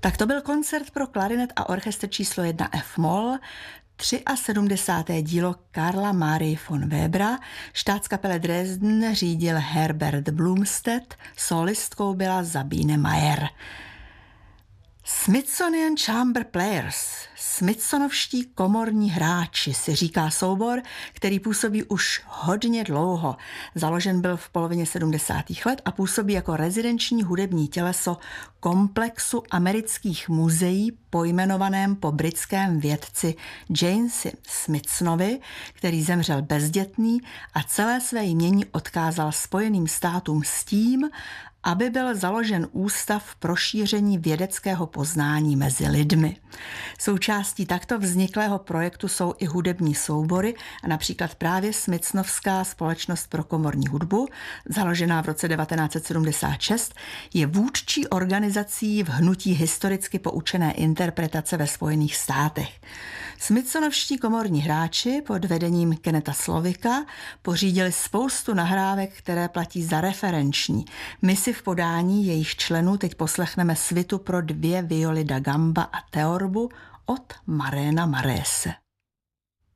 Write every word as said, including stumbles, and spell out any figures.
Tak to byl koncert pro klarinet a orchestr číslo jedna F-moll, sedmdesátého třetího dílo Karla Marie von Webera. Štátskapele Dresden řídil Herbert Blumstedt, solistkou byla Sabine Mayer. Smithsonian Chamber Players, Smithsonovští komorní hráči, si říká soubor, který působí už hodně dlouho. Založen byl v polovině sedmdesátých let a působí jako rezidenční hudební těleso komplexu amerických muzeí pojmenovaném po britském vědci Jamesi Smithsonovi, který zemřel bezdětný a celé své jmění odkázal Spojeným státům s tím, aby byl založen ústav pro šíření vědeckého poznání mezi lidmi. Součástí takto vzniklého projektu jsou i hudební soubory a například právě Smithsonovská společnost pro komorní hudbu, založená v roce devatenáct set sedmdesát šest, je vůdčí organizací v hnutí historicky poučené interpretace ve Spojených státech. Smithsonovští komorní hráči pod vedením Kennetha Slovika pořídili spoustu nahrávek, které platí za referenční. My si v podání jejich členů teď poslechneme svitu pro dvě violy da gamba a teorbu od Maréna Marése.